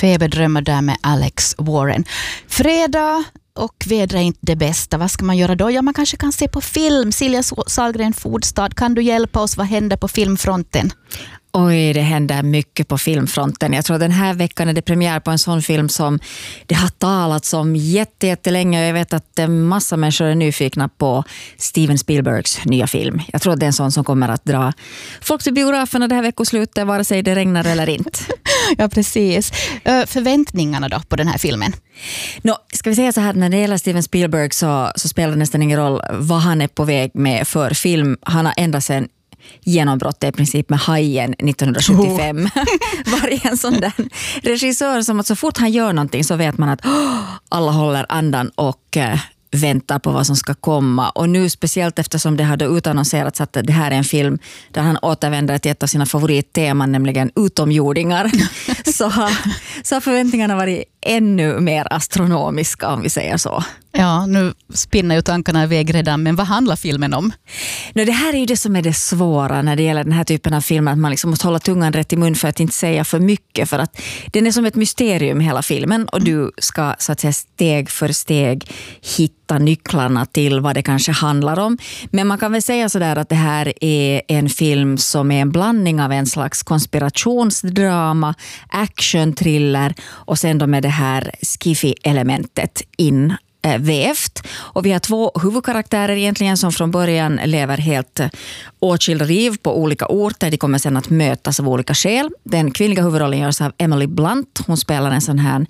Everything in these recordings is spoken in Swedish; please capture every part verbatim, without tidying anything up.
Feberdrömmar där med Alex Warren. Fredag och vädret är inte det bästa. Vad ska man göra då? Ja, man kanske kan se på film. Silja Sahlgren Fordstad, kan du hjälpa oss? Vad händer på filmfronten? Oj, det händer mycket på filmfronten. Jag tror den här veckan är det premiär på en sån film som det har talats om jätte, jättelänge. Jag vet att en massa människor är nyfikna på Steven Spielbergs nya film. Jag tror att det är en sån som kommer att dra folk till biograferna det här veckoslutet, vare sig det regnar eller inte. Ja, precis. Förväntningarna då på den här filmen? Nå, ska vi säga så här, när det gäller Steven Spielberg så, så spelar det nästan ingen roll vad han är på väg med för film. Han har ända sedan genombrott i princip med Hajen nittonhundrasjuttiofem. Oh. Varje en sån där regissör som att så fort han gör någonting så vet man att oh, alla håller andan och eh, väntar på vad som ska komma. Och nu speciellt eftersom det hade utannonserats att det här är en film där han återvänder till ett av sina favoritteman, nämligen utomjordingar. så, så har förväntningarna varit ännu mer astronomiska, om vi säger så. Ja, nu spinner ju tankarna iväg redan, men vad handlar filmen om? No, det här är ju det som är det svåra när det gäller den här typen av filmer, att man liksom måste hålla tungan rätt i mun för att inte säga för mycket, för att den är som ett mysterium hela filmen och du ska så att säga steg för steg hitta nycklarna till vad det kanske handlar om. Men man kan väl säga sådär att det här är en film som är en blandning av en slags konspirationsdrama, action-thriller och sen då med det här skiffy-elementet in vävt. Och vi har två huvudkaraktärer egentligen som från början lever helt åtskilda liv på olika orter. De kommer sen att mötas av olika skäl. Den kvinnliga huvudrollen görs av Emily Blunt. Hon spelar en sån här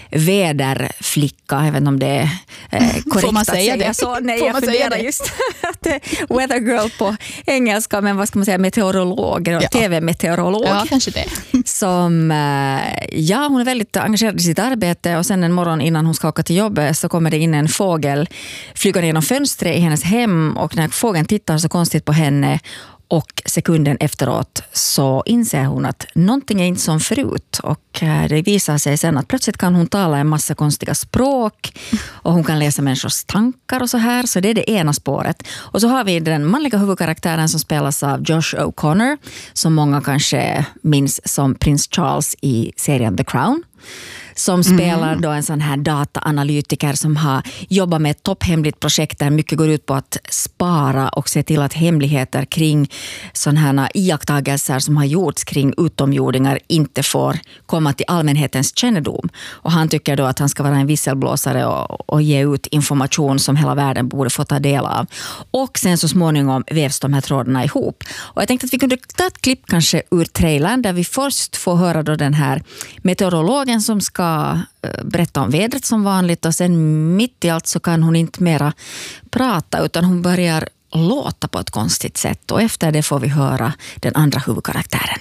väderflicka. Jag vet inte om det är eh, korrekt Får man att säga säga det? så. Nej, Får jag man funderar säga det? just att det är weather girl på engelska, men vad ska man säga, meteorolog, ja. tv-meteorolog. Ja, kanske det. Som, ja, hon är väldigt engagerad i sitt arbete och sen en morgon innan hon ska åka till jobbet så kommer det in en fågel flyger genom fönstret i hennes hem och när fågeln tittar så konstigt på henne och sekunden efteråt så inser hon att någonting är inte som förut och det visar sig sen att plötsligt kan hon tala en massa konstiga språk och hon kan läsa människors tankar och så här, så det är det ena spåret. Och så har vi den manliga huvudkaraktären som spelas av Josh O'Connor som många kanske minns som prins Charles i serien The Crown. Som spelar mm. då en sån här dataanalytiker som har jobbat med ett topphemligt projekt där mycket går ut på att spara och se till att hemligheter kring såna här iakttagelser som har gjorts kring utomjordingar inte får komma till allmänhetens kännedom. Och han tycker då att han ska vara en visselblåsare och, och ge ut information som hela världen borde få ta del av. Och sen så småningom vävs de här trådarna ihop. Och jag tänkte att vi kunde ta ett klipp kanske ur trailern där vi först får höra då den här meteorologen som ska berätta om vädret som vanligt och sen mitt i allt så kan hon inte mera prata utan hon börjar låta på ett konstigt sätt och efter det får vi höra den andra huvudkaraktären.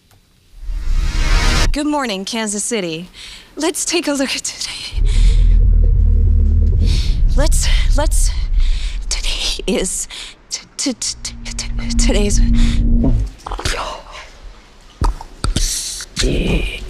Good morning, Kansas City. Let's take a look at today. Let's, let's, today is, t- t- t- today's...